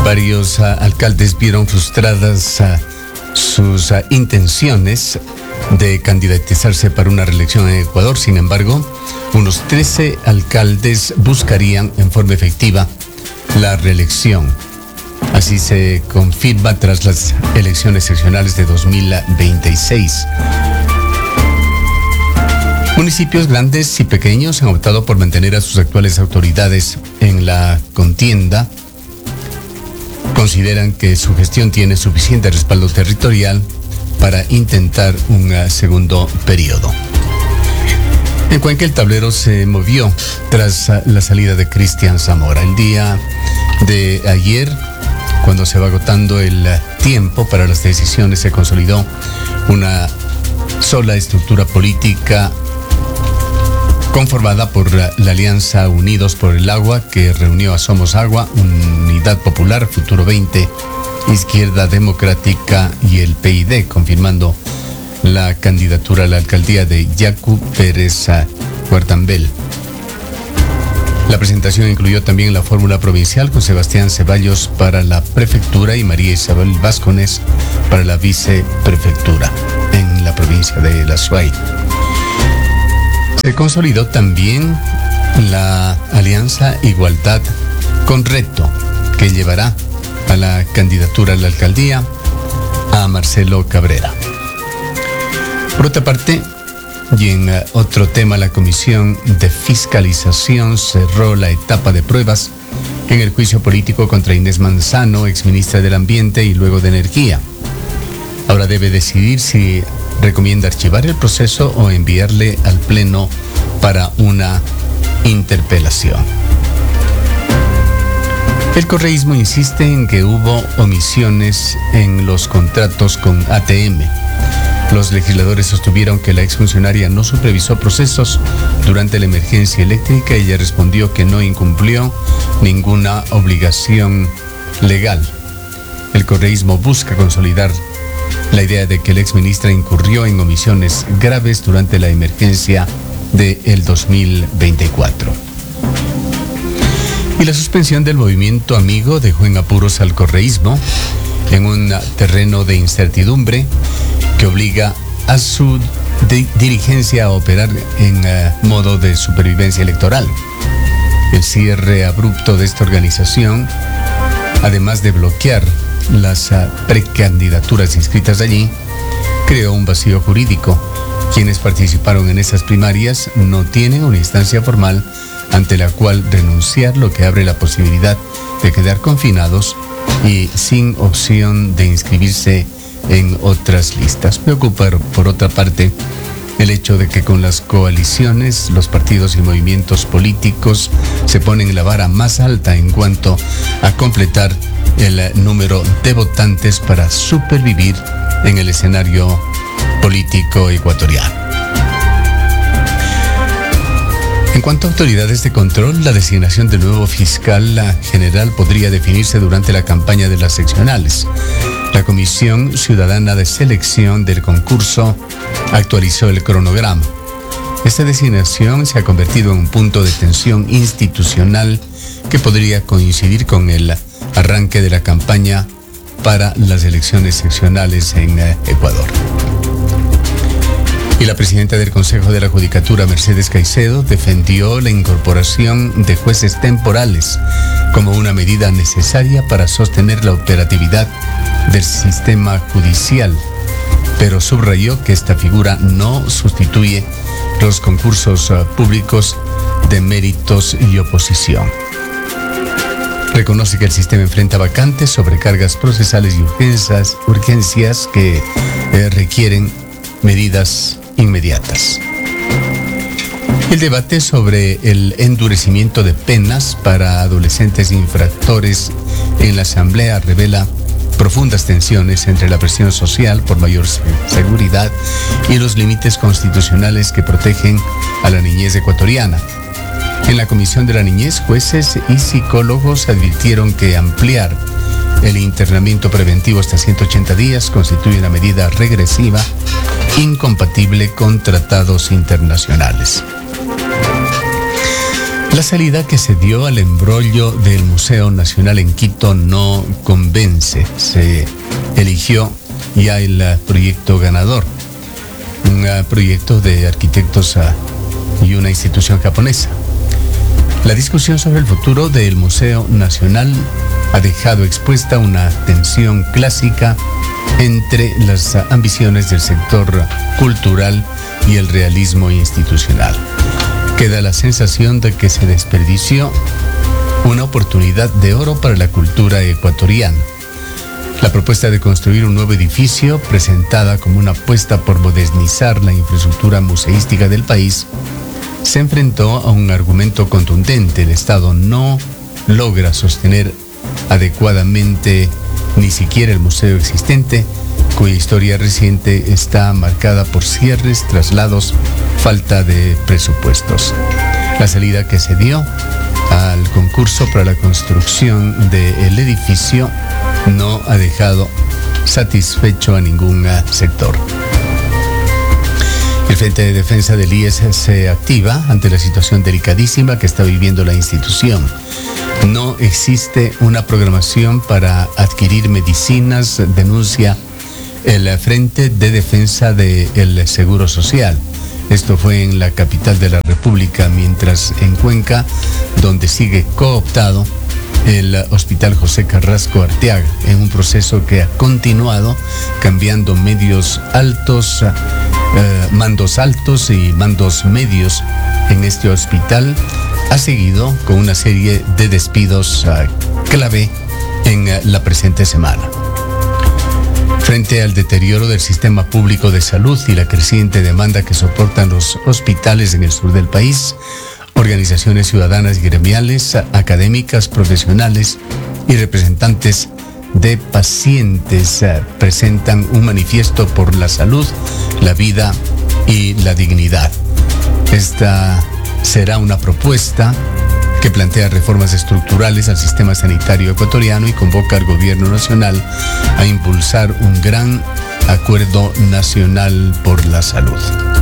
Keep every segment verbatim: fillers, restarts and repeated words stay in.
Varios uh, alcaldes vieron frustradas uh, sus uh, intenciones de candidatizarse para una reelección en Ecuador. Sin embargo, unos trece alcaldes buscarían en forma efectiva la reelección. Así se confirma tras las elecciones seccionales de dos mil veintiséis. Municipios grandes y pequeños han optado por mantener a sus actuales autoridades en la contienda. Consideran que su gestión tiene suficiente respaldo territorial para intentar un uh, segundo periodo. En Cuenca el tablero se movió tras uh, la salida de Cristian Zamora. El día de ayer, cuando se va agotando el uh, tiempo para las decisiones, se consolidó una sola estructura política conformada por uh, la Alianza Unidos por el Agua, que reunió a Somos Agua, Unidad Popular, Futuro veinte, Izquierda Democrática y el P I D, confirmando la candidatura a la alcaldía de Yacu Pérez Huertambel. La presentación incluyó también la fórmula provincial con Sebastián Ceballos para la prefectura y María Isabel Vázquez para la viceprefectura en la provincia de La Suay. Se consolidó también la alianza Igualdad con Reto, que llevará a la candidatura a la alcaldía a Marcelo Cabrera. Por otra parte, y en uh, otro tema, la Comisión de Fiscalización cerró la etapa de pruebas en el juicio político contra Inés Manzano, exministra del Ambiente y luego de Energía. Ahora debe decidir si recomienda archivar el proceso o enviarle al Pleno para una interpelación. El correísmo insiste en que hubo omisiones en los contratos con A T M. Los legisladores sostuvieron que la exfuncionaria no supervisó procesos durante la emergencia eléctrica. Ella respondió que no incumplió ninguna obligación legal. El correísmo busca consolidar la idea de que la exministra incurrió en omisiones graves durante la emergencia del dos mil veinticuatro. Y la suspensión del movimiento Amigo dejó en apuros al correísmo en un terreno de incertidumbre que obliga a su de- dirigencia a operar en uh, modo de supervivencia electoral. El cierre abrupto de esta organización, además de bloquear las uh, precandidaturas inscritas allí, creó un vacío jurídico. Quienes participaron en esas primarias no tienen una instancia formal ante la cual renunciar, lo que abre la posibilidad de quedar confinados y sin opción de inscribirse en otras listas. Preocupa, por otra parte, el hecho de que con las coaliciones, los partidos y movimientos políticos se ponen la vara más alta en cuanto a completar el número de votantes para supervivir en el escenario político ecuatoriano. En cuanto a autoridades de control, la designación del nuevo fiscal general podría definirse durante la campaña de las seccionales. La Comisión Ciudadana de Selección del concurso actualizó el cronograma. Esta designación se ha convertido en un punto de tensión institucional que podría coincidir con el arranque de la campaña para las elecciones seccionales en Ecuador. Y la presidenta del Consejo de la Judicatura, Mercedes Caicedo, defendió la incorporación de jueces temporales como una medida necesaria para sostener la operatividad del sistema judicial, pero subrayó que esta figura no sustituye los concursos uh, públicos de méritos y oposición. Reconoce que el sistema enfrenta vacantes, sobrecargas procesales y urgencias, urgencias que eh, requieren medidas inmediatas. El debate sobre el endurecimiento de penas para adolescentes infractores en la Asamblea revela profundas tensiones entre la presión social por mayor seguridad y los límites constitucionales que protegen a la niñez ecuatoriana. En la Comisión de la Niñez, jueces y psicólogos advirtieron que ampliar el internamiento preventivo hasta ciento ochenta días constituye una medida regresiva incompatible con tratados internacionales. La salida que se dio al embrollo del Museo Nacional en Quito no convence. Se eligió ya el proyecto ganador, un proyecto de arquitectos y una institución japonesa. La discusión sobre el futuro del Museo Nacional ha dejado expuesta una tensión clásica entre las ambiciones del sector cultural y el realismo institucional. Queda la sensación de que se desperdició una oportunidad de oro para la cultura ecuatoriana. La propuesta de construir un nuevo edificio, presentada como una apuesta por modernizar la infraestructura museística del país, se enfrentó a un argumento contundente. El Estado no logra sostener adecuadamente ni siquiera el museo existente, cuya historia reciente está marcada por cierres, traslados, falta de presupuestos. La salida que se dio al concurso para la construcción del edificio no ha dejado satisfecho a ningún sector. El Frente de Defensa del I E S se activa ante la situación delicadísima que está viviendo la institución. No existe una programación para adquirir medicinas, denuncia el Frente de Defensa del Seguro Social. Esto fue en la capital de la República, mientras en Cuenca, donde sigue cooptado el Hospital José Carrasco Arteaga, en un proceso que ha continuado cambiando medios altos, eh, mandos altos y mandos medios en este hospital, ha seguido con una serie de despidos uh, clave en uh, la presente semana. Frente al deterioro del sistema público de salud y la creciente demanda que soportan los hospitales en el sur del país, organizaciones ciudadanas y gremiales, académicas, profesionales y representantes de pacientes uh, presentan un manifiesto por la salud, la vida y la dignidad. Esta será una propuesta que plantea reformas estructurales al sistema sanitario ecuatoriano y convoca al gobierno nacional a impulsar un gran acuerdo nacional por la salud.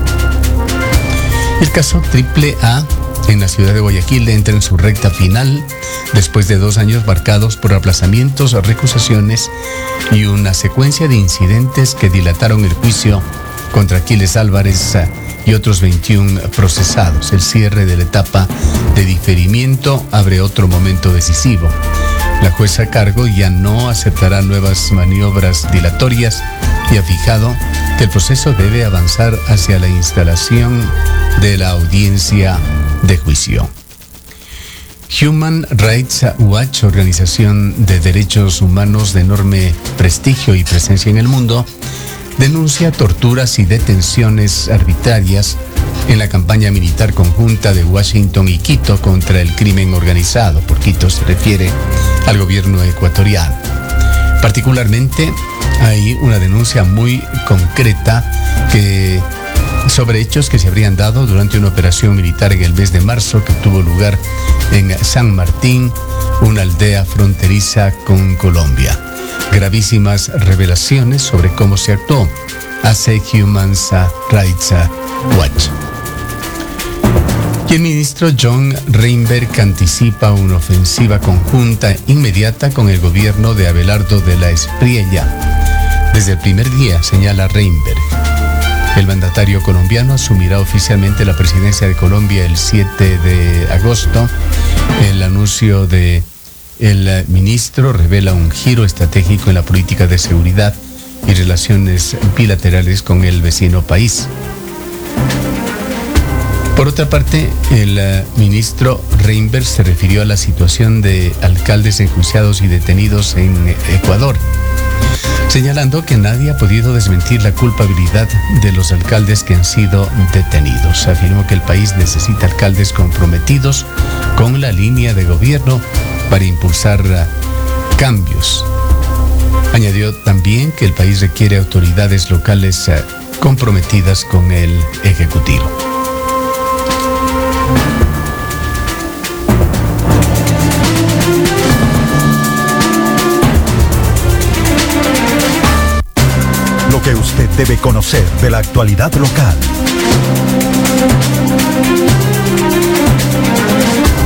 El caso Triple A en la ciudad de Guayaquil entra en su recta final después de dos años marcados por aplazamientos, recusaciones y una secuencia de incidentes que dilataron el juicio contra Aquiles Álvarez y otros veintiún procesados. El cierre de la etapa de diferimiento abre otro momento decisivo. La jueza a cargo ya no aceptará nuevas maniobras dilatorias y ha fijado que el proceso debe avanzar hacia la instalación de la audiencia de juicio. Human Rights Watch, organización de derechos humanos de enorme prestigio y presencia en el mundo, denuncia torturas y detenciones arbitrarias en la campaña militar conjunta de Washington y Quito contra el crimen organizado. Por Quito se refiere al gobierno ecuatoriano. Particularmente hay una denuncia muy concreta que, sobre hechos que se habrían dado durante una operación militar en el mes de marzo que tuvo lugar en San Martín, una aldea fronteriza con Colombia. Gravísimas revelaciones sobre cómo se actuó, hace Human Rights Watch. Y el ministro John Reinberg anticipa una ofensiva conjunta inmediata con el gobierno de Abelardo de la Espriella. Desde el primer día, señala Reinberg, el mandatario colombiano asumirá oficialmente la presidencia de Colombia el siete de agosto. El anuncio de el ministro revela un giro estratégico en la política de seguridad y relaciones bilaterales con el vecino país. Por otra parte, el ministro Reinberg se refirió a la situación de alcaldes enjuiciados y detenidos en Ecuador, señalando que nadie ha podido desmentir la culpabilidad de los alcaldes que han sido detenidos. Afirmó que el país necesita alcaldes comprometidos con la línea de gobierno para impulsar cambios. Añadió también que el país requiere autoridades locales comprometidas con el Ejecutivo. Lo que usted debe conocer de la actualidad local.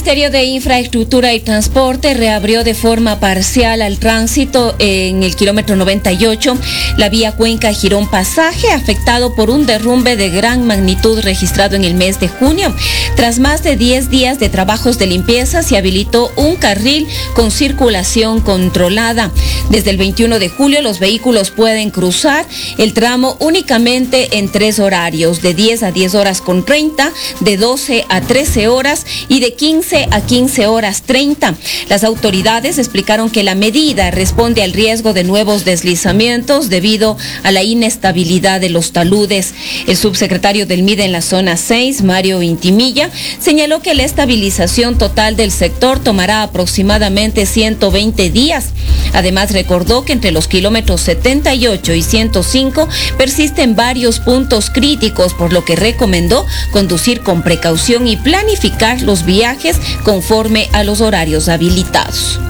Ministerio de Infraestructura y Transporte reabrió de forma parcial al tránsito en el kilómetro noventa y ocho, la vía Cuenca-Girón Pasaje, afectado por un derrumbe de gran magnitud registrado en el mes de junio. Tras más de diez días de trabajos de limpieza, se habilitó un carril con circulación controlada. Desde el veintiuno de julio, los vehículos pueden cruzar el tramo únicamente en tres horarios, de diez a diez horas con treinta, de doce a trece horas y de quince a quince horas treinta. Las autoridades explicaron que la medida responde al riesgo de nuevos deslizamientos debido a la inestabilidad de los taludes. El subsecretario del M I D en la zona seis, Mario Intimilla, señaló que la estabilización total del sector tomará aproximadamente ciento veinte días. Además, recordó que entre los kilómetros setenta y ocho y ciento cinco persisten varios puntos críticos, por lo que recomendó conducir con precaución y planificar los viajes conforme a los horarios habilitados.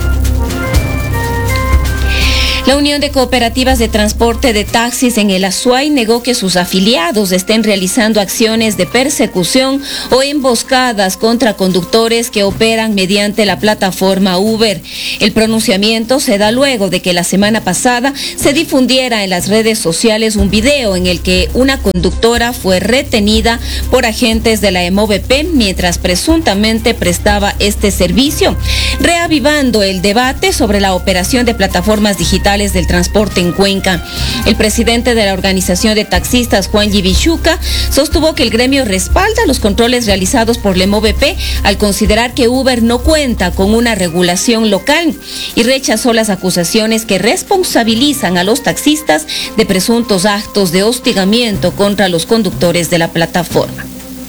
La Unión de Cooperativas de Transporte de Taxis en el Azuay negó que sus afiliados estén realizando acciones de persecución o emboscadas contra conductores que operan mediante la plataforma Uber. El pronunciamiento se da luego de que la semana pasada se difundiera en las redes sociales un video en el que una conductora fue retenida por agentes de la E M O V P mientras presuntamente prestaba este servicio, reavivando el debate sobre la operación de plataformas digitales del transporte en Cuenca. El presidente de la organización de taxistas, Juan Yibichuca, sostuvo que el gremio respalda los controles realizados por la E M O V P al considerar que Uber no cuenta con una regulación local y rechazó las acusaciones que responsabilizan a los taxistas de presuntos actos de hostigamiento contra los conductores de la plataforma.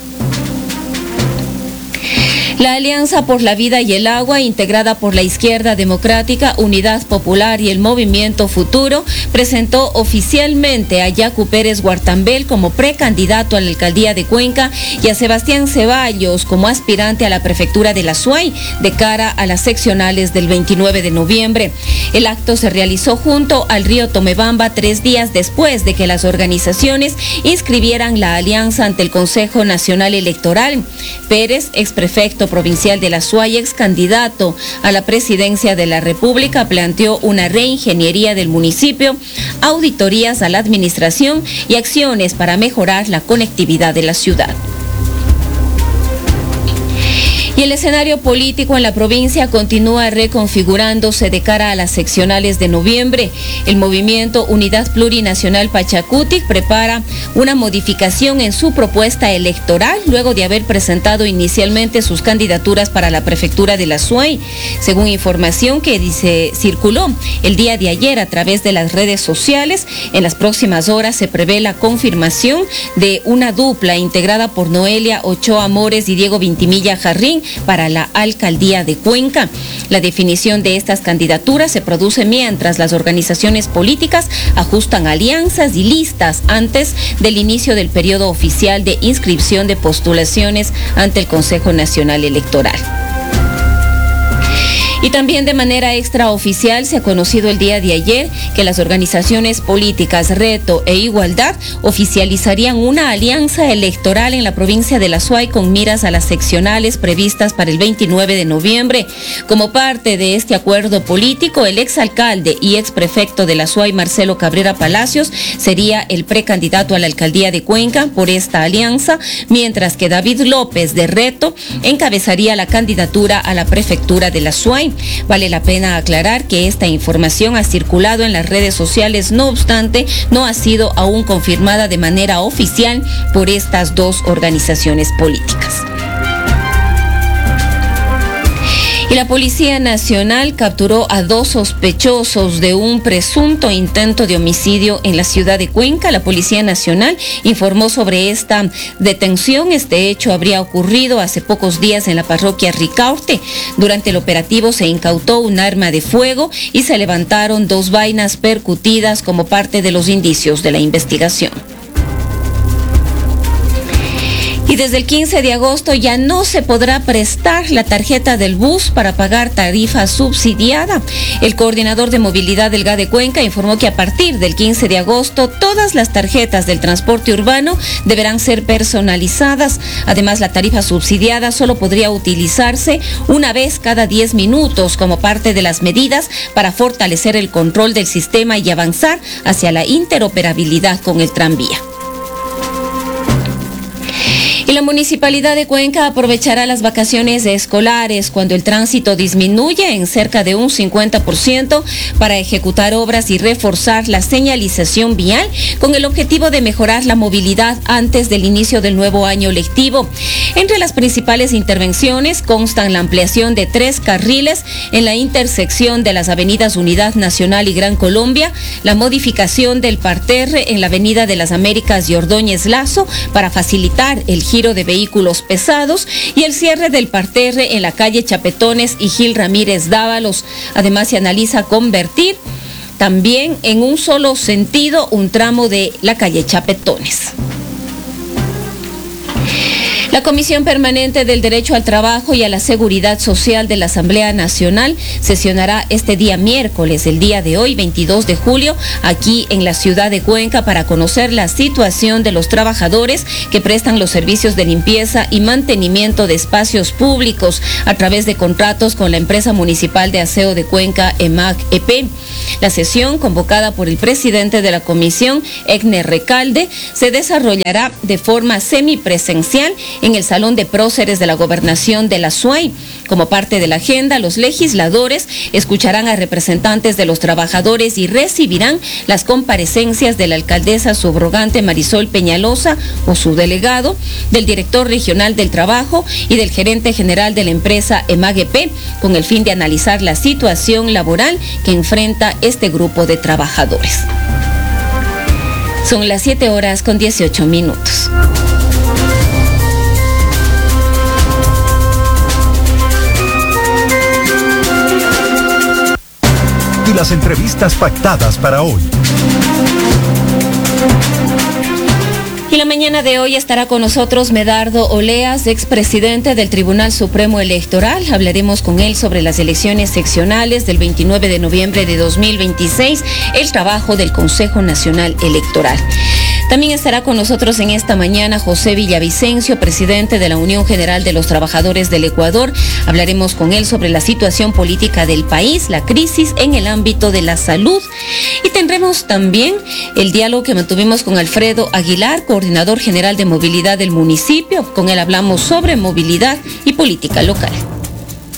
La Alianza por la Vida y el Agua, integrada por la Izquierda Democrática, Unidad Popular y el Movimiento Futuro, presentó oficialmente a Yacu Pérez Guartambel como precandidato a la alcaldía de Cuenca y a Sebastián Ceballos como aspirante a la prefectura de la Azuay de cara a las seccionales del veintinueve de noviembre. El acto se realizó junto al río Tomebamba tres días después de que las organizaciones inscribieran la alianza ante el Consejo Nacional Electoral. Pérez, exprefecto provincial de la Azuay, ex candidato a la presidencia de la República, planteó una reingeniería del municipio, auditorías a la administración y acciones para mejorar la conectividad de la ciudad. Y el escenario político en la provincia continúa reconfigurándose de cara a las seccionales de noviembre. El movimiento Unidad Plurinacional Pachacutic prepara una modificación en su propuesta electoral luego de haber presentado inicialmente sus candidaturas para la prefectura de la Azuay. Según información que dice, circuló el día de ayer a través de las redes sociales, en las próximas horas se prevé la confirmación de una dupla integrada por Noelia Ochoa Mores y Diego Vintimilla Jarrín para la alcaldía de Cuenca. La definición de estas candidaturas se produce mientras las organizaciones políticas ajustan alianzas y listas antes del inicio del periodo oficial de inscripción de postulaciones ante el Consejo Nacional Electoral. Y también de manera extraoficial se ha conocido el día de ayer que las organizaciones políticas Reto e Igualdad oficializarían una alianza electoral en la provincia de la Azuay con miras a las seccionales previstas para el veintinueve de noviembre. Como parte de este acuerdo político, el exalcalde y exprefecto de la Azuay, Marcelo Cabrera Palacios, sería el precandidato a la alcaldía de Cuenca por esta alianza, mientras que David López de Reto encabezaría la candidatura a la prefectura de la Azuay. Vale la pena aclarar que esta información ha circulado en las redes sociales, no obstante, no ha sido aún confirmada de manera oficial por estas dos organizaciones políticas. Y la Policía Nacional capturó a dos sospechosos de un presunto intento de homicidio en la ciudad de Cuenca. La Policía Nacional informó sobre esta detención. Este hecho habría ocurrido hace pocos días en la parroquia Ricaurte. Durante el operativo se incautó un arma de fuego y se levantaron dos vainas percutidas como parte de los indicios de la investigación. Y desde el quince de agosto ya no se podrá prestar la tarjeta del bus para pagar tarifa subsidiada. El coordinador de movilidad del G A de Cuenca informó que a partir del quince de agosto todas las tarjetas del transporte urbano deberán ser personalizadas. Además, la tarifa subsidiada solo podría utilizarse una vez cada diez minutos como parte de las medidas para fortalecer el control del sistema y avanzar hacia la interoperabilidad con el tranvía. Y la Municipalidad de Cuenca aprovechará las vacaciones escolares cuando el tránsito disminuye en cerca de un cincuenta por ciento para ejecutar obras y reforzar la señalización vial con el objetivo de mejorar la movilidad antes del inicio del nuevo año lectivo. Entre las principales intervenciones constan la ampliación de tres carriles en la intersección de las avenidas Unidad Nacional y Gran Colombia, la modificación del parterre en la Avenida de las Américas y Ordóñez Lazo para facilitar el giro de vehículos pesados y el cierre del parterre en la calle Chapetones y Gil Ramírez Dávalos. Además, se analiza convertir también en un solo sentido un tramo de la calle Chapetones. La Comisión Permanente del Derecho al Trabajo y a la Seguridad Social de la Asamblea Nacional sesionará este día miércoles, el día de hoy, veintidós de julio, aquí en la ciudad de Cuenca para conocer la situación de los trabajadores que prestan los servicios de limpieza y mantenimiento de espacios públicos a través de contratos con la empresa municipal de aseo de Cuenca, EMAC-E P. La sesión, convocada por el presidente de la comisión, Egner Recalde, se desarrollará de forma semipresencial en el Salón de Próceres de la Gobernación de la SUAY. Como parte de la agenda, los legisladores escucharán a representantes de los trabajadores y recibirán las comparecencias de la alcaldesa subrogante Marisol Peñalosa o su delegado, del director regional del trabajo y del gerente general de la empresa EMAG-E P, con el fin de analizar la situación laboral que enfrenta este grupo de trabajadores. Son las siete horas con dieciocho minutos. Y las entrevistas pactadas para hoy. Y la mañana de hoy estará con nosotros Medardo Oleas, expresidente del Tribunal Supremo Electoral. Hablaremos con él sobre las elecciones seccionales del veintinueve de noviembre de dos mil veintiséis, el trabajo del Consejo Nacional Electoral. También estará con nosotros en esta mañana José Villavicencio, presidente de la Unión General de los Trabajadores del Ecuador. Hablaremos con él sobre la situación política del país, la crisis en el ámbito de la salud. Y tendremos también el diálogo que mantuvimos con Alfredo Aguilar, coordinador general de movilidad del municipio. Con él hablamos sobre movilidad y política local.